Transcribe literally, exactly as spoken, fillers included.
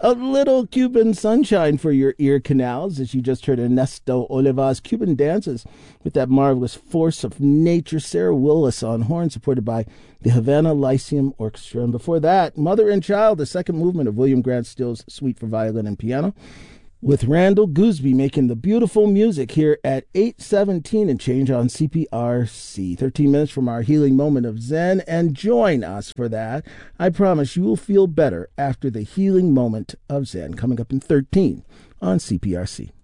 A little Cuban sunshine for your ear canals, as you just heard Ernesto Olivas' Cuban dances with that marvelous force of nature. Sarah Willis on horn, supported by the Havana Lyceum Orchestra. And before that, Mother and Child, the second movement of William Grant Still's Suite for Violin and Piano, with Randall Gooseby making the beautiful music here at eight seventeen and change on C P R C. thirteen minutes from our healing moment of Zen, and join us for that. I promise you will feel better after the healing moment of Zen, coming up in thirteen on C P R C.